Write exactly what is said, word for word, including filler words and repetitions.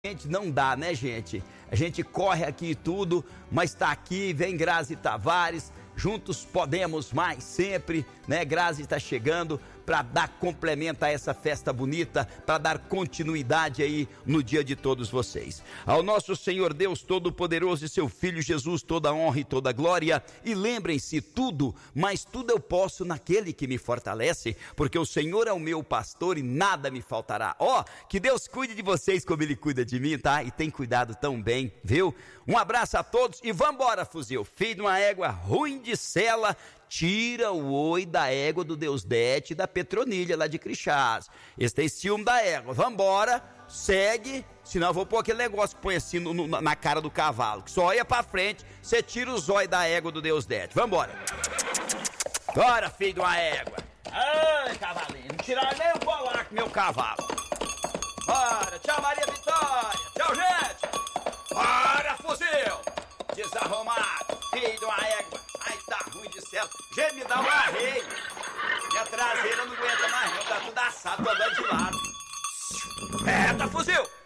Gente, não dá, né, gente? A gente corre aqui e tudo, mas tá aqui, vem Grazi Tavares, juntos podemos mais sempre, né? Grazi está chegando para dar complemento a essa festa bonita, para dar continuidade aí no dia de todos vocês. Ao nosso Senhor Deus Todo-Poderoso e seu Filho Jesus, toda honra e toda glória. E lembrem-se, tudo, mas tudo eu posso naquele que me fortalece, porque o Senhor é o meu pastor e nada me faltará. Ó, oh, que Deus cuide de vocês como Ele cuida de mim, tá? E tem cuidado tão bem, viu? Um abraço a todos e vambora, fuzil. Filho de uma égua ruim de sela, tira o oi da égua do Deus Dete e da Petronilha lá de Crixás. Eles têm ciúme da égua. Vambora, segue, senão eu vou pôr aquele negócio que põe assim no, no, na cara do cavalo, que só olha pra frente, você tira o zóio da égua do Deus Dete. Vambora. Bora, filho de uma égua. Ai, cavalinho, não tiraram nem o colar com meu cavalo. Bora, tchau Maria Vitória, tchau gente. Bora, fuzil. Desarrumado, filho de uma égua. Ai, tá ruim de céu. Gente, me dá um arreio. Minha traseira não aguenta mais não, tá tudo assado, tô andando de lado. É, tá fuzil.